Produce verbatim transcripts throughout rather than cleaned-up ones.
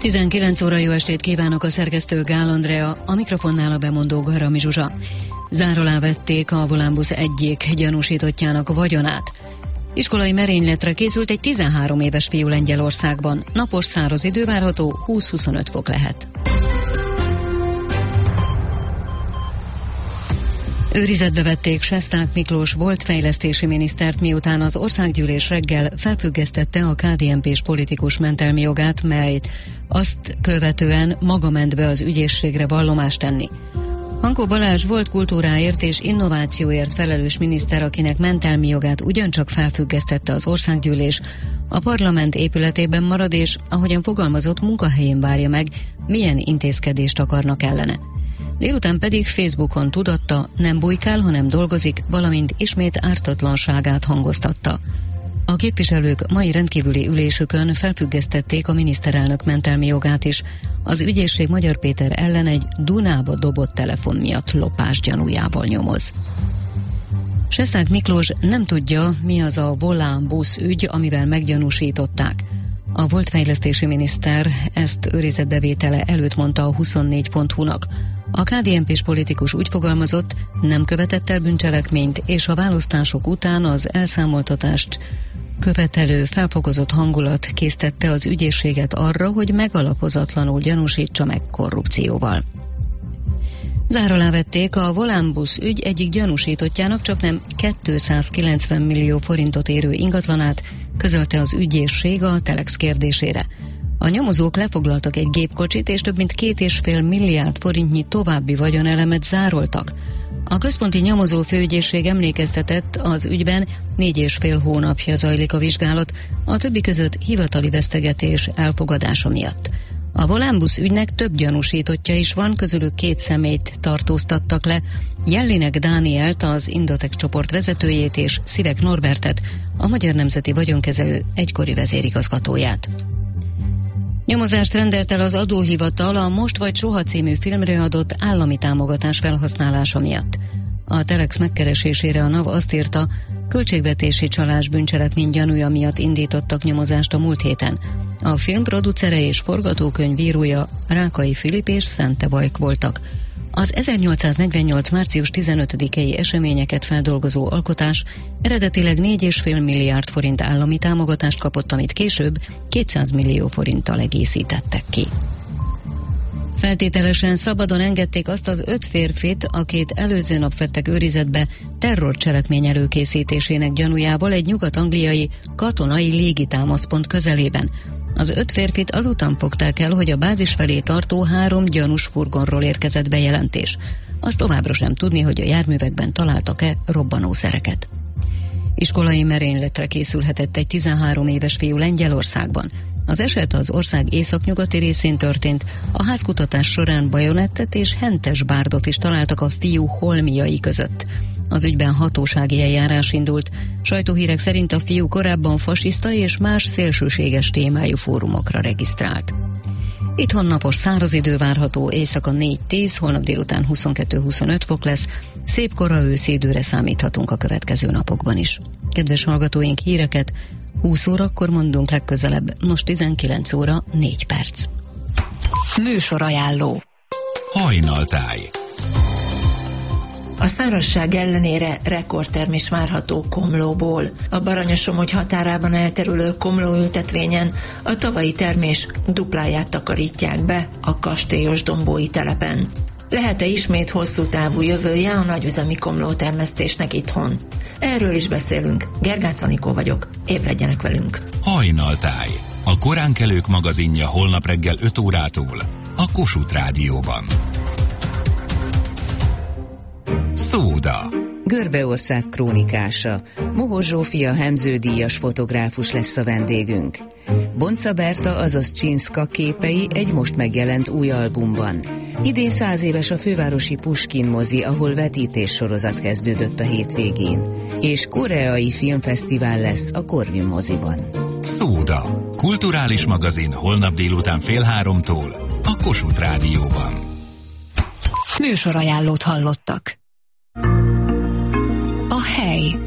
tizenkilenc óra, jó estét kívánok, a szerkesztő Gál Andrea, a mikrofonnál a bemondó Garami Zsuzsa. Zár alá vették a Volánbusz egyik gyanúsítottjának vagyonát. Iskolai merényletre készült egy tizenhárom éves fiú Lengyelországban. Napos száraz idő várható, húsz-huszonöt fok lehet. Őrizetbe vették Sesták Miklós volt fejlesztési minisztert, miután az országgyűlés reggel felfüggesztette a ká dé en pés politikus mentelmi jogát, mely azt követően maga ment be az ügyészségre vallomást tenni. Hankó Balázs volt kultúráért és innovációért felelős miniszter, akinek mentelmi jogát ugyancsak felfüggesztette az országgyűlés, a parlament épületében marad, és ahogyan fogalmazott, munkahelyén várja meg, milyen intézkedést akarnak ellene. Délután pedig Facebookon tudatta, nem bujkál, hanem dolgozik, valamint ismét ártatlanságát hangoztatta. A képviselők mai rendkívüli ülésükön felfüggesztették a miniszterelnök mentelmi jogát is. Az ügyészség Magyar Péter ellen egy Dunába dobott telefon miatt lopás gyanújával nyomoz. Sesták Miklós nem tudja, mi az a Volánbusz ügy, amivel meggyanúsították. A volt fejlesztési miniszter ezt őrizetbevétele előtt mondta a huszonnégy pont hu-nak. A ká dé en pés politikus úgy fogalmazott, nem követett el bűncselekményt, és a választások után az elszámoltatást követelő felfokozott hangulat késztette az ügyészséget arra, hogy megalapozatlanul gyanúsítsa meg korrupcióval. Zár alá vették a Volánbusz ügy egyik gyanúsítottjának csaknem kétszázkilencven millió forintot érő ingatlanát, közölte az ügyészség a Telex kérdésére. A nyomozók lefoglaltak egy gépkocsit, és több mint két és fél milliárd forintnyi további vagyonelemet zároltak. A központi nyomozó főügyészség emlékeztetett, az ügyben négy és fél hónapja zajlik a vizsgálat, a többi között hivatali vesztegetés elfogadása miatt. A Volánbusz ügynek több gyanúsítottja is van, közülük két személyt tartóztattak le, Jellinek Dánielt, az Indotex csoport vezetőjét, és Szivek Norbertet, a Magyar Nemzeti Vagyonkezelő egykori vezérigazgatóját. Nyomozást rendelt el az adóhivatal a Most vagy soha című filmre adott állami támogatás felhasználása miatt. A Telex megkeresésére a NAV azt írta, költségvetési csalás bűncselekmény gyanúja miatt indítottak nyomozást a múlt héten. A film producere és forgatókönyvírója Rákai Filip és Szente Vajk voltak. Az ezernyolcszáznegyvennyolc. március tizenötödikei eseményeket feldolgozó alkotás eredetileg négy és fél milliárd forint állami támogatást kapott, amit később kétszáz millió forinttal egészítettek ki. Feltételesen szabadon engedték azt az öt férfit, akit előző nap vettek őrizetbe terrorcselekmény előkészítésének gyanújával egy nyugat-angliai katonai légitámaszpont közelében. Az öt férfit azután fogták el, hogy a bázis felé tartó három gyanús furgonról érkezett bejelentés. Az továbbra sem tudni, hogy a járművekben találtak-e robbanószereket. Iskolai merényletre készülhetett egy tizenhárom éves fiú Lengyelországban. Az eset az ország északnyugati részén történt, a házkutatás során bajonettet és hentes bárdot is találtak a fiú holmiai között. Az ügyben hatósági eljárás indult. Sajtóhírek szerint a fiú korábban fasiszta és más szélsőséges témájú fórumokra regisztrált. Itthon napos száraz idő várható, éjszaka négy-tíz, holnap délután huszonkettő-huszonöt fok lesz, szép kora őszi időre számíthatunk a következő napokban is. Kedves hallgatóink, híreket húsz órakor mondunk legközelebb, most tizenkilenc óra négy perc. Műsorajánló. Hajnaltáj. A szárazság ellenére rekordtermés várható Komlóból. A Baranyasomogy határában elterülő komlóültetvényen a tavalyi termés dupláját takarítják be a kastélyos dombói telepen. Lehet-e ismét hosszú távú jövője a nagyüzemi komlótermesztésnek itthon? Erről is beszélünk. Gergác Anikó vagyok. Ébredjenek velünk! Hajnaltáj. A koránkelők magazinja holnap reggel öt órától a Kossuth Rádióban. Szóda. Görbeország krónikása. Mohos Zsófia hemződíjas fotográfus lesz a vendégünk. Bonca Berta, azaz Csinszka képei egy most megjelent új albumban. Idén száz éves a fővárosi Puskin mozi, ahol vetítéssorozat kezdődött a hétvégén. És koreai filmfesztivál lesz a Corvin moziban. Szóda. Kulturális magazin holnap délután fél háromtól a Kossuth Rádióban. Műsorajánlót hallottak. A hely.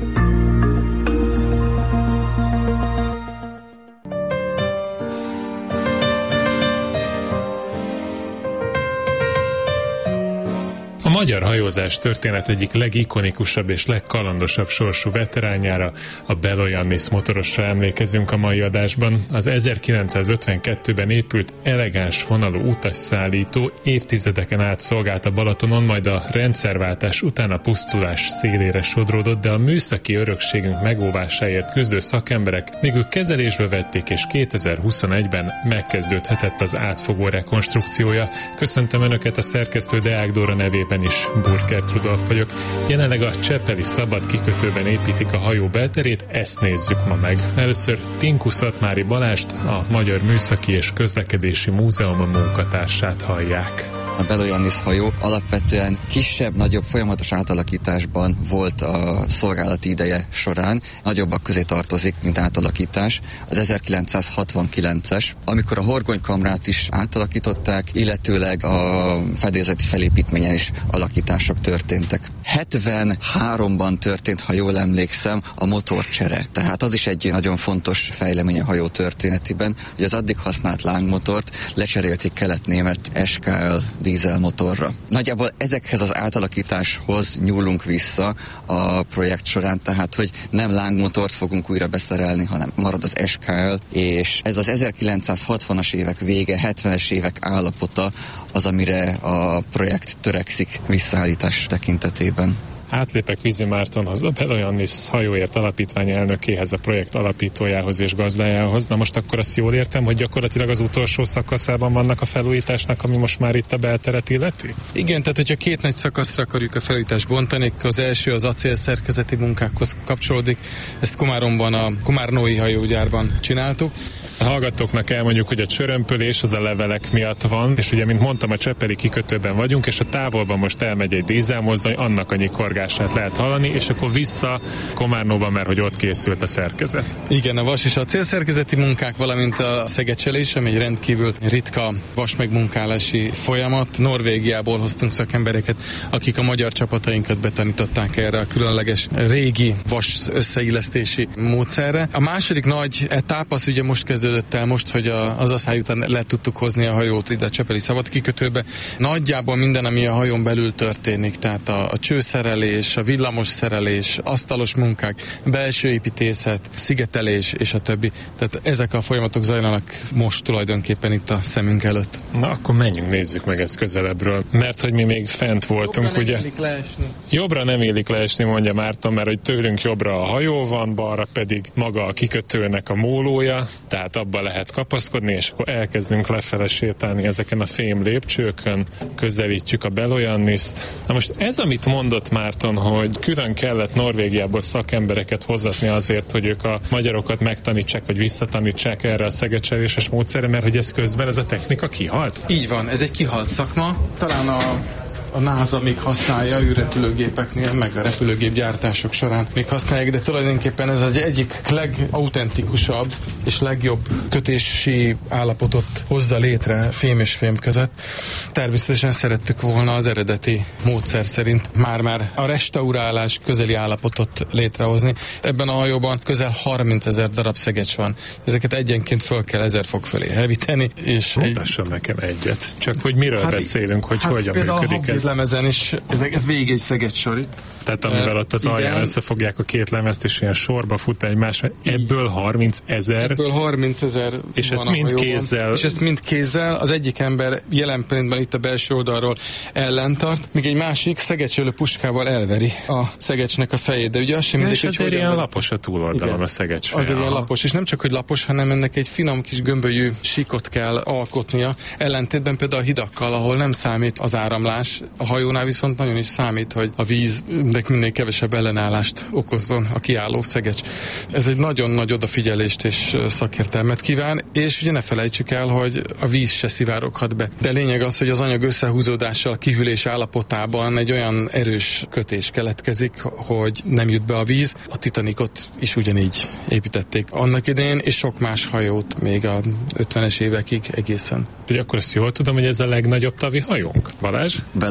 magyar hajózás történet egyik legikonikusabb és legkalandosabb sorsú veteránjára, a Belojannis motorosra emlékezünk a mai adásban. Az ezerkilencszázötvenkettőben épült elegáns vonalú utasszállító évtizedeken át szolgált a Balatonon, majd a rendszerváltás után a pusztulás szélére sodródott, de a műszaki örökségünk megóvásáért küzdő szakemberek végül kezelésbe vették, és kétezer-huszonegyben megkezdődhetett az átfogó rekonstrukciója. Köszöntöm Önöket, a szerkesztő Deák Dóra nevében is, Burkert Rudolf vagyok. Jelenleg a Csepeli szabad kikötőben építik a hajó belterét, ezt nézzük ma meg. Először Tinku Szatmári Balást, a Magyar Műszaki és Közlekedési Múzeum munkatársát hallják. A Belojannis hajó alapvetően kisebb-nagyobb folyamatos átalakításban volt a szolgálati ideje során. Nagyobbak közé tartozik, mint átalakítás. Az ezerkilencszázhatvankilences, amikor a horgonykamrát is átalakították, illetőleg a fedélzeti felépítményen is alakítások történtek. hetvenháromban történt, ha jól emlékszem, a motorcsere. Tehát az is egy nagyon fontos fejlemény a hajó történetében, hogy az addig használt lángmotort lecserélték kelet-német es ká el dízelmotorra. Nagyjából ezekhez az átalakításhoz nyúlunk vissza a projekt során, tehát hogy nem lángmotort fogunk újra beszerelni, hanem marad az es ká el, és ez az ezerkilencszázhatvanas évek vége, hetvenes évek állapota az, amire a projekt törekszik visszaállítás tekintetében. Átlépek Vizi Mártonhoz, a Belojannis hajóért alapítvány elnökéhez, a projekt alapítójához és gazdájához. Na most akkor azt jól értem, hogy gyakorlatilag az utolsó szakaszában vannak a felújításnak, ami most már itt a belteret illeti? Igen, tehát hogyha két nagy szakaszra akarjuk a felújítást bontani, az első az acélszerkezeti munkákhoz kapcsolódik. Ezt Komáromban, a Komárnói hajógyárban csináltuk. A hallgatóknak elmondjuk, hogy a csörömpölés az a levelek miatt van, és ugye, mint mondtam, a Csepeli kikötőben vagyunk, és a távolban most elmegy egy dízelmozdony, annak a nyikorgását lehet hallani, és akkor vissza Komárnóba, mert hogy ott készült a szerkezet. Igen, a vas és a célszerkezeti munkák, valamint a szegecselés, ami egy rendkívül ritka vas megmunkálási folyamat. Norvégiából hoztunk szakembereket, akik a magyar csapatainkat betanították erre a különleges régi vas összeillesztési módszerre. A második nagy etáp az ugye most kezdődött el, most, hogy a, az asszály után le tudtuk hozni a hajót ide a Csepeli szabad kikötőbe. Nagyjából minden, ami a hajón belül történik, tehát a, a csőszerelés, a villamos szerelés, asztalos munkák, belső építészet, szigetelés és a többi. Tehát ezek a folyamatok zajlanak most tulajdonképpen itt a szemünk előtt. Na akkor menjünk, nézzük meg ezt közelebbről. Mert hogy mi még fent voltunk, jobbra ugye? Nem illik leesni. Jobbra nem illik leesni, mondja Márton, mert hogy tőlünk jobbra a hajó van, balra pedig maga a kikötőnek a mólója, tehát abba lehet kapaszkodni, és akkor elkezdünk lefele sétálni ezeken a fém lépcsőkön, közelítjük a Belojannist. Na most ez, amit mondott Márton, hogy külön kellett Norvégiából szakembereket hozatni azért, hogy ők a magyarokat megtanítsák, vagy visszatanítsák erre a szegecseléses módszerre, mert hogy ez közben ez a technika kihalt? Így van, ez egy kihalt szakma. Talán a a NASA még használja űrrepülőgépeknél, meg a repülőgépgyártások során még használják, de tulajdonképpen ez egy egyik legautentikusabb és legjobb kötési állapotot hozza létre fém és fém között. Természetesen szerettük volna az eredeti módszer szerint már-már a restaurálás közeli állapotot létrehozni. Ebben a hajóban közel harmincezer darab szegecs van. Ezeket egyenként föl kell ezer fok fölé hevíteni. És Mutasson egy... nekem egyet. Csak hogy miről hát, beszélünk, hogy hát hogyan működik ez. Lemezen is, ez, ez végig egy szegecsor itt. Tehát amivel ott az alján összefogják a két lemezt, és ilyen sorba fut egymás, ebből harmincezer. Ebből harmincezer. És ezt mind kézzel. És ezt mind kézzel. Az egyik ember jelen pillanatban itt a belső oldalról ellentart, míg egy másik szegecselő puskával elveri a szegecsnek a fejét. De ugye az sem mindegy, hogy azért ilyen lapos a túloldalon igen. A szegecs feje. Azért ilyen lapos. És nem csak, hogy lapos, hanem ennek egy finom kis gömbölyű síkot kell alkotnia. Ellentétben például a hidakkal, ahol nem számít az áramlás. A hajónál viszont nagyon is számít, hogy a víznek minél kevesebb ellenállást okozzon a kiálló szegecs. Ez egy nagyon nagy odafigyelést és szakértelmet kíván, és ugye ne felejtsük el, hogy a víz se szivároghat be. De lényeg az, hogy az anyag összehúzódással, kihűlés állapotában egy olyan erős kötés keletkezik, hogy nem jut be a víz. A Titanicot is ugyanígy építették annak idején, és sok más hajót még a ötvenes évekig egészen. Ugye akkor ezt jól tudom, hogy ez a legnagyobb tavi hajónk, Balázs?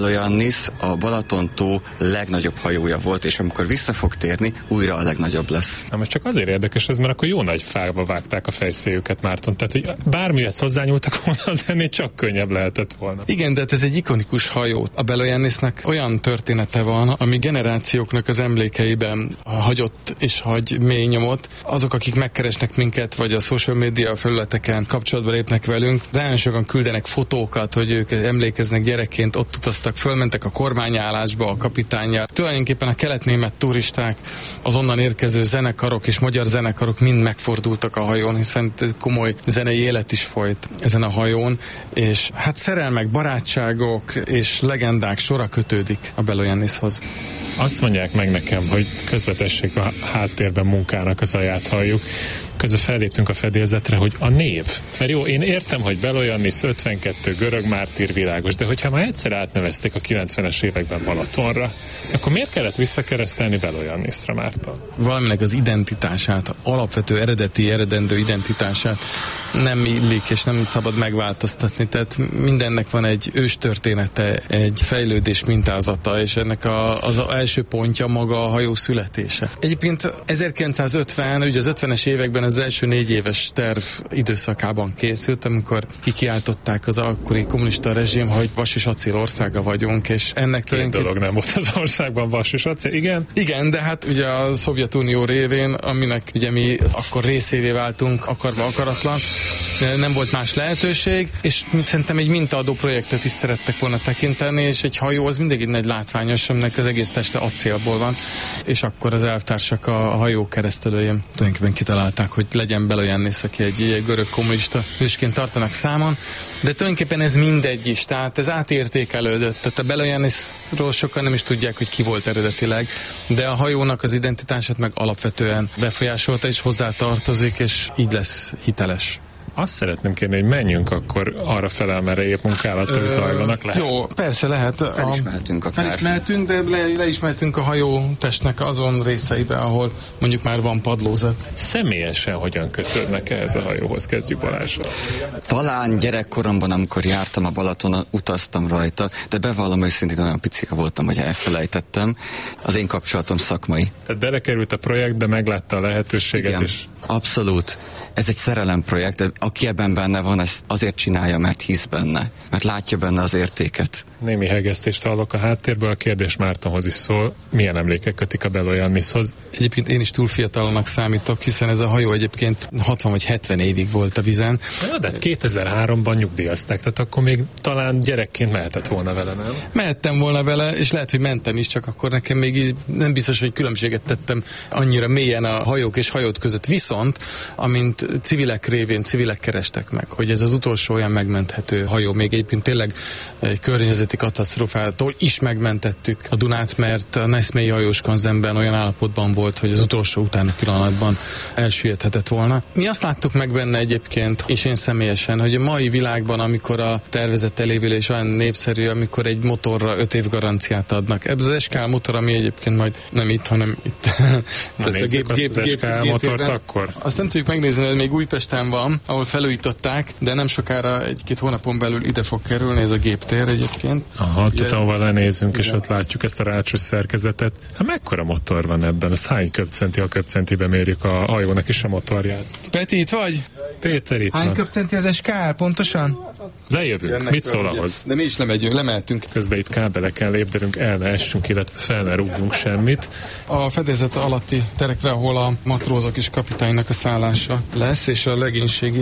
Belojannis a Balaton-tó legnagyobb hajója volt, és amikor vissza fog térni, újra a legnagyobb lesz. Na most csak azért érdekes ez, mert akkor jó nagy fába vágták a fejszéjüket, Márton. Tehát, hogy bármihez hozzányúltak volna, az ennél csak könnyebb lehetett volna. Igen, de ez egy ikonikus hajó. A Belojannisnak olyan története van, ami generációknak az emlékeiben hagyott és hagy mély nyomot. Azok, akik megkeresnek minket, vagy a social media felületeken kapcsolatba lépnek velünk, de nagyon sokan küldenek fotókat, hogy ők emlékeznek gyerekként, ott utaztak, fölmentek a kormányállásba a kapitánnyal. Tulajdonképpen a kelet-német turisták, az onnan érkező zenekarok és magyar zenekarok mind megfordultak a hajón, hiszen komoly zenei élet is folyt ezen a hajón, és hát szerelmek, barátságok és legendák sora kötődik a Belojannishoz. Azt mondják meg nekem, hogy közvetessék a háttérben munkának az aját halljuk. Közben felléptünk a fedélzetre, hogy a név. Mert jó, én értem, hogy Belojannis ötvenkettő görög mártír, világos, de hogyha már egyszer átnevezték a kilencvenes években Balatonra, akkor miért kellett visszakeresztelni Belojannisra, Márton? Valaminek az identitását, alapvető eredeti, eredendő identitását nem illik és nem szabad megváltoztatni. Tehát mindennek van egy őstörténete, egy fejlődés mintázata, és ennek a, az első pontja maga a hajó születése. Egyébként ezerkilencszázötven, ugye az ötvenes években az első négy éves terv időszakában készült, amikor kikiáltották az akkori kommunista rezsim, hogy vas és acél országa vagyunk, és ennek Két dolog nem volt az országban, vas és acél, igen? Igen, de hát ugye a Szovjetunió révén, aminek ugye mi akkor részévé váltunk, akarva akaratlan, nem volt más lehetőség, és szerintem egy mintaadó projektet is szerettek volna tekinteni, és egy hajó az mindig egy nagy látványos, aminek az egész teste acélból van, és akkor az elvtársak a hajó keresztelőjén tulajdonképpen kitalálták, hogy legyen Belojannis, aki egy, egy görög kommunista hősként tartanak számon, de tulajdonképpen ez mindegy is, tehát ez átértékelődött, tehát a Belojannisról sokan nem is tudják, hogy ki volt eredetileg, de a hajónak az identitását meg alapvetően befolyásolta és hozzátartozik, és így lesz hiteles. Azt szeretném kérni, hogy menjünk akkor arra fel, amerre épp munkálatok zajlanak. Lehet? Jó, persze lehet. Felismerhetünk akár. Felismerhetünk, de le, le is mehetünk a hajó testnek azon részeibe, ahol mondjuk már van padlózat. Személyesen hogyan kötődnek ehhez a hajóhoz? Kezdjük Balázsral. Talán gyerekkoromban, amikor jártam a Balatonon, utaztam rajta, de bevallom őszintén, olyan picika voltam, hogy elfelejtettem. Az én kapcsolatom szakmai. Tehát belekerült a projektbe, meglátta a lehetőséget. Igen, és... abszolút. Ez egy szerelemprojekt, de aki ebben benne van, ezt azért csinálja, mert hisz benne, mert látja benne az értéket. Némi hegesztést hallok a háttérből, a kérdés Mártonhoz is szól. Milyen emlékek kötik a Belojannishoz? Egyébként én is túl fiatalnak számítok, hiszen ez a hajó egyébként hatvan vagy hetven évig volt a vizen. Ja, de kétezer-háromban nyugdíjazták, tehát akkor még talán gyerekként mehetett volna vele, nem? Mehettem volna vele, és lehet, hogy mentem is, csak akkor nekem még így nem biztos, hogy különbséget tettem annyira mélyen a hajók és hajót között. Viszont, amint civilek révén civilek kerestek meg, hogy ez az utolsó olyan megmenthető hajó, még egyébként tényleg egy környezeti katasztrófától is megmentettük a Dunát, mert a Neszmélyi hajós konzemben olyan állapotban volt, hogy az utolsó utáni pillanatban elsüllyedhetett volna. Mi azt láttuk meg benne egyébként, és én személyesen, hogy a mai világban, amikor a tervezett elévülés olyan népszerű, amikor egy motorra öt év garanciát adnak. Ez az es ká el motor, ami egyébként majd nem itt, hanem itt. Na, nézzük azt az es ká el motort akkor. Azt nem tudjuk megnézni, hogy még Újpesten van, ahol felújították, de nem sokára egy-két hónapon belül ide fog kerülni ez a géptér egyébként. Aha, tudom, hova lenézünk, és ott látjuk ezt a rácsos szerkezetet. Hát mekkora motor van ebben? Ez hány köbcenti, ha köbcentibe mérjük a hajónak is a motorját? Peti, itt vagy? Péter, itt Hány van. köbcenti az es ká el pontosan? Lejövünk. Jönnek Mit fel, szól ugye? ahhoz? De mi is lemegyünk, lemehetünk. Közben itt kábeleken lépdelünk, el ne essünk, illetve fel ne rúgjunk semmit. A fedezet alatti terekre, ahol a matrózok és kapitánynak a szállása lesz, és a legénységi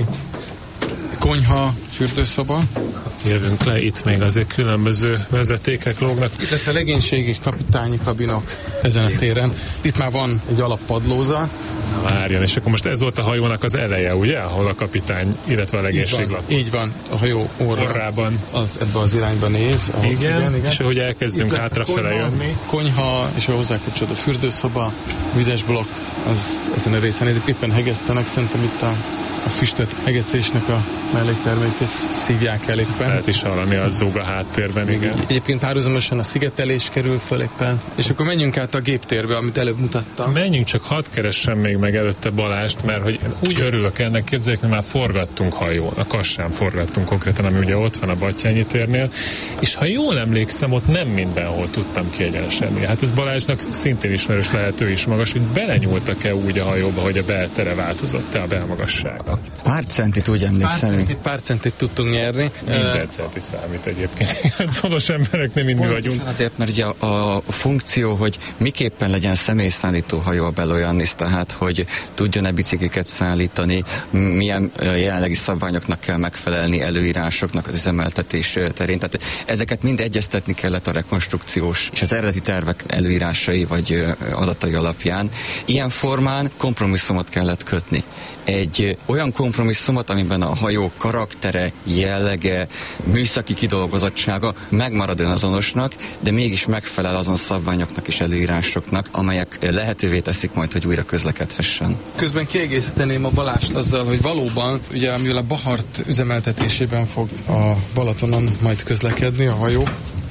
konyha, fürdőszoba. Jövünk le, itt még azért különböző vezetékek lógnak. Itt lesz a legénységi kapitányi kabinok ezen a téren. Itt már van egy alappadlóza. Várjon, és akkor most ez volt a hajónak az eleje, ugye? Ahol a kapitány, illetve a legénység lak. Így van, a hajó orra, orrában. Az ebbe az irányba néz. Ahol, igen, igen, igen, és ahogy elkezdünk hátrafele jönni. Konyha, és a hozzá kapcsolódó fürdőszoba, vizes blokk, az ezen a részen éppen hegesztenek, szerintem itt a a füstöt hegesztésnek a melléktermékét szívják el éppen. Ezt lehet is hallani, az zúg a háttérben, igen. Egyébként párhuzamosan a szigetelés kerül föl éppen. És akkor menjünk át a géptérbe, amit előbb mutattam. Menjünk, csak hadd keressem még meg előtte Balást, mert hogy úgy örülök ennek, képzeljük, hogy már forgattunk hajón, a Kassán forgattunk konkrétan, ami ugye ott van a Batthyányi térnél, és ha jól emlékszem, ott nem mindenhol tudtam kiegyenesedni. Hát ez Balázsnak szintén ismerős, lehető is magas, hogy belenyúltak-e úgy a hajóba, hogy a beltere változott-e, a belmagassága? Pár centit úgy emlékszem. Pár centit, pár centit tudtunk nyerni. Minden centi számít egyébként. Szonos emberek nem mind mi vagyunk. Azért, mert ugye a, a funkció, hogy miképpen legyen személyszállító hajó a Belojannis, tehát hogy tudjon-e bicikliket szállítani, milyen jelenlegi szabványoknak kell megfelelni, előírásoknak az üzemeltetés terén. Tehát ezeket mind egyeztetni kellett a rekonstrukciós és az eredeti tervek előírásai vagy adatai alapján. Ilyen formán kompromisszumot kellett kötni. Egy olyan kompromisszumot, amiben a hajó karaktere, jellege, műszaki kidolgozottsága megmarad önazonosnak, de mégis megfelel azon szabványoknak és előírásoknak, amelyek lehetővé teszik majd, hogy újra közlekedhessen. Közben kiegészíteném a Balást azzal, hogy valóban, ugye mivel a Bahart üzemeltetésében fog a Balatonon majd közlekedni a hajó,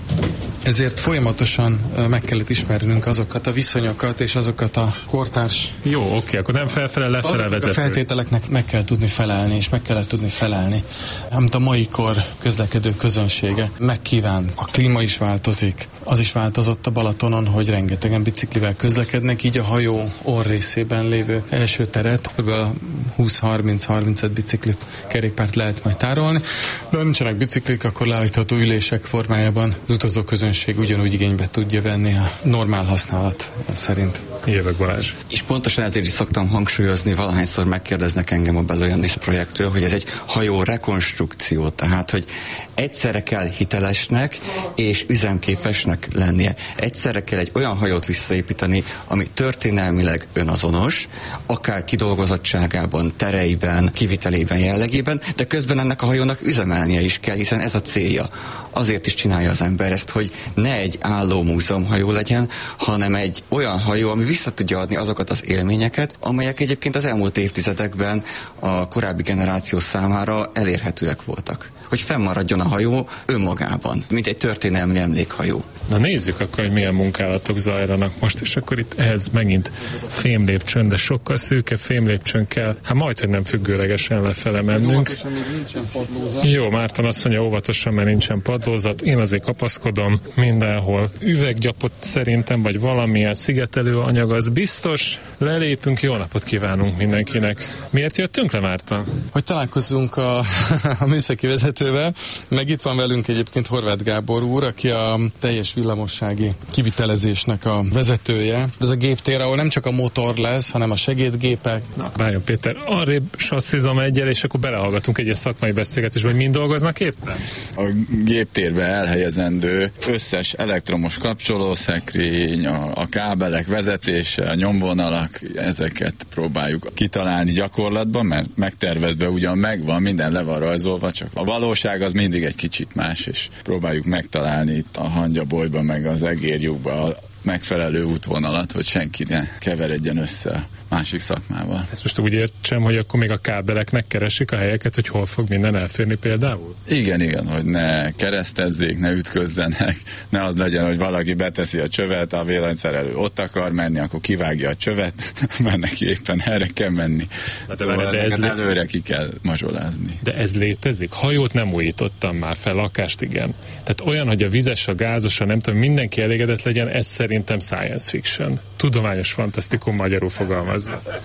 ezért folyamatosan meg kellett ismernünk azokat a viszonyokat és azokat a kortárs... Jó, oké, akkor nem felfele, lefele vezető. A feltételeknek meg kell tudni felelni, és meg kellett tudni felelni. Amit a mai kor közlekedő közönsége megkíván. A klíma is változik. Az is változott a Balatonon, hogy rengetegen biciklivel közlekednek, így a hajó orrrészében lévő első teret, kb. húsz-harminc-harmincöt biciklit, kerékpárt lehet majd tárolni. De ha nincsenek biciklik, akkor leállítható ülések formájában az utazó közönség ugyanúgy igénybe tudja venni a normál használat szerint. Jövök, Balázs. És pontosan ezért is szoktam hangsúlyozni, valahányszor megkérdeznek engem a Belojannis projektről, hogy ez egy hajó rekonstrukció, tehát hogy egyszerre kell hitelesnek és üzemképesnek lennie. Egyszerre kell egy olyan hajót visszaépíteni, ami történelmileg önazonos, akár kidolgozottságában, tereiben, kivitelében, jellegében, de közben ennek a hajónak üzemelnie is kell, hiszen ez a célja. Azért is csinálja az ember ezt, hogy ne egy álló múzeumhajó legyen, hanem egy olyan hajó, ami vissza tudja adni azokat az élményeket, amelyek egyébként az elmúlt évtizedekben a korábbi generáció számára elérhetőek voltak. Hogy fennmaradjon a hajó önmagában, mint egy történelmi emlékhajó. Na nézzük akkor, hogy milyen munkálatok zajlanak most, és akkor itt ehhez megint fémlépcsőn, de sokkal szűkebb fémlépcsőn kell, hát majd, hogy nem függőlegesen lefele mennünk. Óvatosan, még nincsen padlózat. Jó, Márton azt mondja, óvatosan, mert nincsen padlózat. Én azért kapaszkodom mindenhol. Üveggyapot szerintem, vagy valamilyen szigetelő anyag, az biztos. Lelépünk, jó napot kívánunk mindenkinek. Miért jöttünk le, Márton? Hogy találkozzunk a, a műszaki vezetővel, meg itt van velünk egyébként Horváth Gábor úr, aki a teljes villamossági kivitelezésnek a vezetője. Ez a géptér, ahol nem csak a motor lesz, hanem a segédgépek. Na, várjon Péter, arrébb sasszizom egyel, és akkor belehallgatunk egy szakmai beszélgetésbe, hogy mind dolgoznak éppen? A géptérbe elhelyezendő összes elektromos kapcsolószekrény, a, a kábelek vezetése, a nyomvonalak, ezeket próbáljuk kitalálni gyakorlatban, mert megtervezve ugyan megvan, minden le van rajzolva, csak a valóság az mindig egy kicsit más, és próbáljuk megtalálni itt a hangyabolyban, meg az egérjukba a megfelelő útvonalat, hogy senki ne keveredjen össze a másik szakmával. Ezt most úgy értsem, hogy akkor még a kábeleknek keresik a helyeket, hogy hol fog minden elférni például? Igen, igen, hogy ne keresztezzék, ne ütközzenek, ne az legyen, hogy valaki beteszi a csövet, a villanyszerelő ott akar menni, akkor kivágja a csövet, mert neki éppen erre kell menni. De, szóval de ez lé... előre ki kell mazsolázni. De ez létezik? Hajót nem újítottam már fel, lakást igen. Tehát olyan, hogy a vizes, a gázos, a nem tudom, mindenki elégedett legyen, ez szerintem science fiction. Tudományos fantasztikum, magyarul fogalmaz.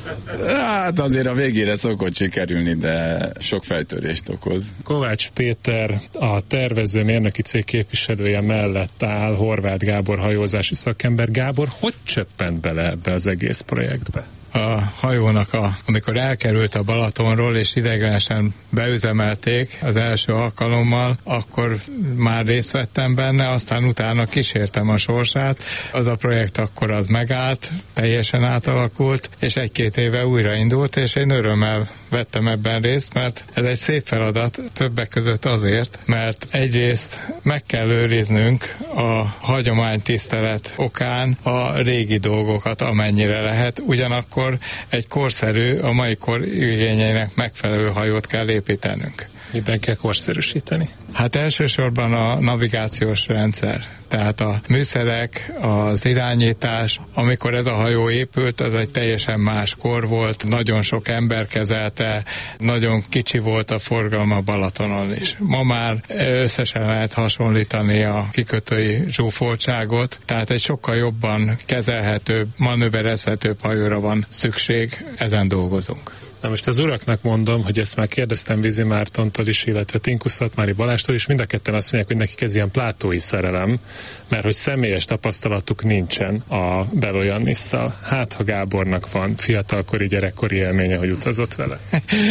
Hát azért a végére szokott sikerülni, de sok fejtörést okoz. Kovács Péter, a tervező mérnöki cég képviselője mellett áll Horváth Gábor hajózási szakember. Gábor, hogy csöppent bele ebbe az egész projektbe? A hajónak, a, amikor elkerült a Balatonról és ideiglenesen beüzemelték az első alkalommal, akkor már részt vettem benne, aztán utána kísértem a sorsát. Az a projekt akkor az megállt, teljesen átalakult, és egy-két éve újraindult, és én örömmel vettem ebben részt, mert ez egy szép feladat, többek között azért, mert egyrészt meg kell őriznünk a hagyománytisztelet okán a régi dolgokat, amennyire lehet, ugyanakkor egy korszerű, a mai kor igényeinek megfelelő hajót kell építenünk. Miben kell korszerűsíteni? Hát elsősorban a navigációs rendszer, tehát a műszerek, az irányítás. Amikor ez a hajó épült, az egy teljesen más kor volt, nagyon sok ember kezelte, nagyon kicsi volt a forgalma Balatonon is. Ma már összesen lehet hasonlítani a kikötői zsúfoltságot, tehát egy sokkal jobban kezelhetőbb, manőverezhetőbb hajóra van szükség, ezen dolgozunk. Na most az uraknak mondom, hogy ezt már kérdeztem Vizi Mártontól is, illetve Tinkus Szatmári Balástól is, mind a ketten azt mondják, hogy nekik ez ilyen plátói szerelem, mert hogy személyes tapasztalatuk nincsen a Belojannisszal. Hát, ha Gábornak van fiatalkori, gyerekkori élménye, hogy utazott vele.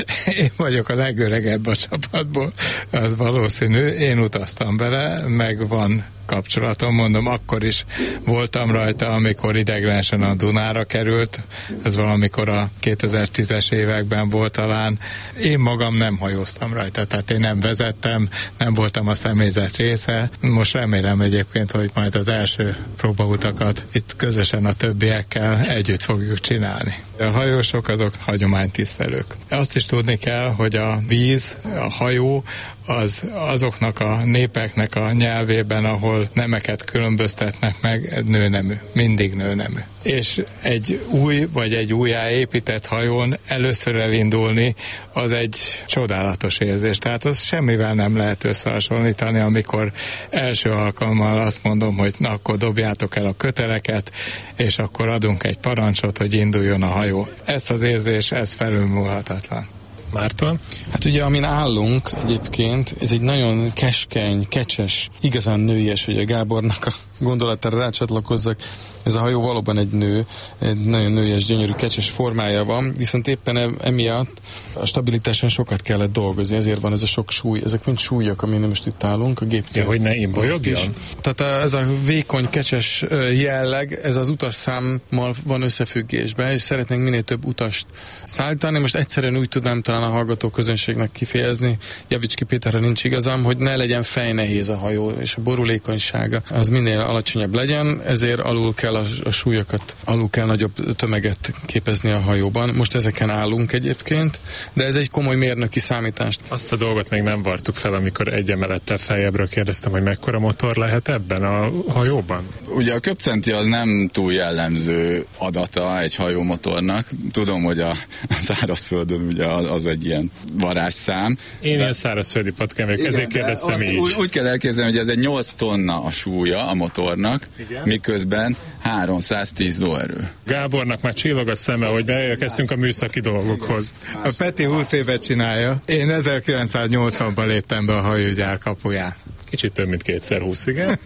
Én vagyok a legöregebb a csapatból, az valószínű. Én utaztam vele, meg van kapcsolatom, mondom, akkor is voltam rajta, amikor ideiglenesen a Dunára került, ez valamikor a kétezer-tízes években volt talán. Én magam nem hajóztam rajta, tehát én nem vezettem, nem voltam a személyzet része. Most remélem egyébként, hogy majd az első próbautakat itt közösen a többiekkel együtt fogjuk csinálni. A hajósok azok hagyománytisztelők. Azt is tudni kell, hogy a víz, a hajó, az azoknak a népeknek a nyelvében, ahol nemeket különböztetnek meg, nőnemű, mindig nőnemű. És egy új vagy egy újjáépített hajón először elindulni, az egy csodálatos érzés. Tehát az semmivel nem lehet összehasonlítani, amikor első alkalommal azt mondom, hogy na, akkor dobjátok el a köteleket, és akkor adunk egy parancsot, hogy induljon a hajó. Ez az érzés, ez felülmúlhatatlan. Márton? Hát ugye, amin állunk egyébként, ez egy nagyon keskeny, kecses, igazán nőies, hogy a Gábornak a gondolatára rácsatlakozzak. Ez a hajó valóban egy nő, egy nagyon nőies, gyönyörű, kecses formája van, viszont éppen emiatt a stabilitáson sokat kellett dolgozni, ezért van ez a sok súly, ezek mind súlyok, amin most itt állunk, a gépnél. Ja, hogy ne imbolyogjon? Tehát ez a vékony, kecses jelleg, ez az utasszámmal van összefüggésben, és szeretnénk minél több utast szállítani. Most egyszerűen úgy tudnám talán a hallgató közönségnek kifejezni, javíts ki Péterre, nincs igazam, hogy ne legyen fejnehéz a hajó, és a borulékonysága az minél alacsonyabb legyen, ezért alul kell a, a súlyokat, alul kell nagyobb tömeget képezni a hajóban. Most ezeken állunk egyébként, de ez egy komoly mérnöki számítást. Azt a dolgot még nem vartuk fel, amikor egy emelettel feljebbről kérdeztem, hogy mekkora motor lehet ebben a hajóban? Ugye a köbcenti az nem túl jellemző adata egy hajómotornak. Tudom, hogy a, a szárazföldön ugye az egy ilyen varázsszám. Én de... ilyen szárazföldi patkány vagyok, ezért kérdeztem így. Úgy, úgy kell elképzelni, hogy ez egy nyolc tonna a súlya a motornak, igen? Miközben háromszáztíz lóerő. Gábornak már csillog a szeme, hogy beérkeztünk a műszaki dolgokhoz. A Peti húsz évet csinálja. Én ezerkilencszáznyolcvanban léptem be a hajógyár kapuján. Kicsit több, mint kétszer húsz, igen.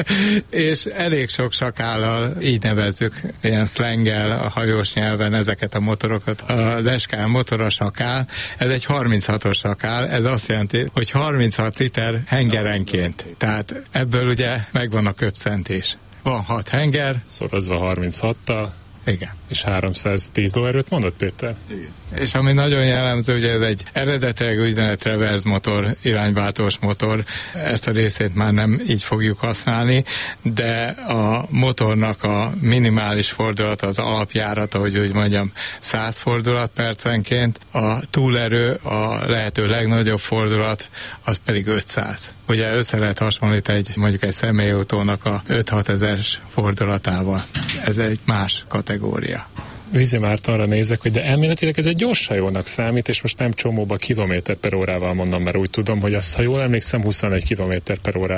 És elég sok sakállal, így nevezzük, ilyen szlenggel a hajós nyelven ezeket a motorokat. Az es ká motor a sakál, ez egy harminchatos sakál, ez azt jelenti, hogy harminchat liter hengerenként. Tehát ebből ugye megvan a köbcent is. Van hat henger. Szorozva harminchattal. Igen. És háromszáztíz lóerőt mondott, Péter? Igen. És ami nagyon jellemző, ugye ez egy eredetileg úgynevezett reverse motor, irányváltós motor, ezt a részét már nem így fogjuk használni, de a motornak a minimális fordulat, az alapjárata, hogy úgy mondjam, száz fordulat percenként, a túlerő, a lehető legnagyobb fordulat, az pedig ötszáz. Ugye össze lehet hasonlítani egy, mondjuk egy személyautónak a öt-hat ezeres fordulatával. Ez egy más kategória. Vizi Mártonra nézek, hogy de elméletileg ez egy gyors hajónak számít, és most nem csomóba kilométer per órával mondom, mert úgy tudom, hogy azt, ha jól emlékszem, huszonegy kilométer per órával